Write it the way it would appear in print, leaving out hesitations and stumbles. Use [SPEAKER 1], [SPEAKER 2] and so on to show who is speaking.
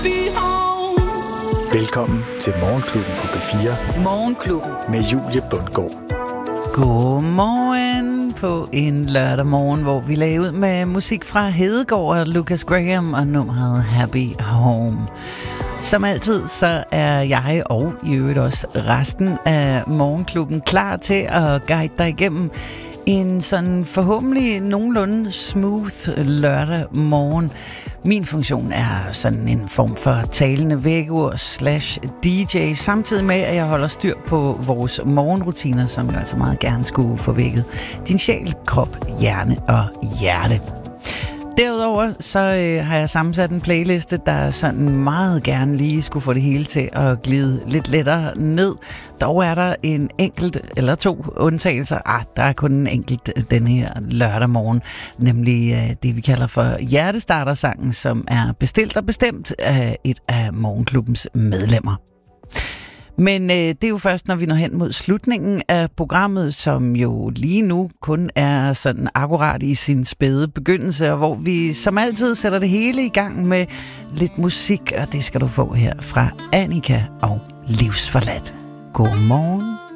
[SPEAKER 1] be home.
[SPEAKER 2] Velkommen til Morgenklubben på B4.
[SPEAKER 1] Morgenklubben.
[SPEAKER 2] Med Julie Bundgaard.
[SPEAKER 3] Godmorgen på en lørdag morgen, hvor vi lagde ud med musik fra Hedegaard og Lucas Graham og nummeret Happy Home. Som altid, så er jeg og i øvrigt også resten af Morgenklubben klar til at guide dig igennem en sådan forhåbentlig nogenlunde smooth lørdag morgen. Min funktion er sådan en form for talende vækkeur / DJ, samtidig med, at jeg holder styr på vores morgenrutiner, som jo altså meget gerne skulle få vækket din sjæl, krop, hjerne og hjerte. Derudover så har jeg sammensat en playliste, der sådan meget gerne lige skulle få det hele til at glide lidt lettere ned. Dog er der en enkelt eller to undtagelser. Der er kun en enkelt denne her lørdag morgen, nemlig det vi kalder for hjertestartersangen, som er bestilt og bestemt af et af Morgenklubbens medlemmer. Men det er jo først, når vi når hen mod slutningen af programmet, som jo lige nu kun er sådan akkurat i sin spæde begyndelse, og hvor vi som altid sætter det hele i gang med lidt musik, og det skal du få her fra Annika og Livsforladt. God morgen.